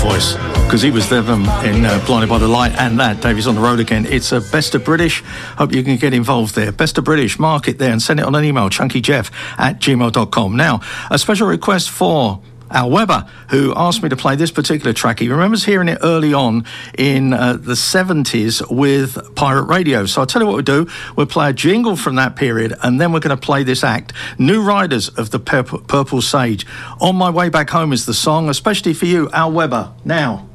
voice, because he was there in Blinded by the Light and that. Davey's on the road again. It's a Best of British. Hope you can get involved there. Best of British, mark it there and send it on an email, chunkyjeff@gmail.com. Now, a special request for Al Weber, who asked me to play this particular track. He remembers hearing it early on in the 70s with Pirate Radio. So I'll tell you what we'll do. We'll play a jingle from that period, and then we're going to play this act. New Riders of the Purple Sage. On My Way Back Home is the song, especially for you, Al Weber. Now.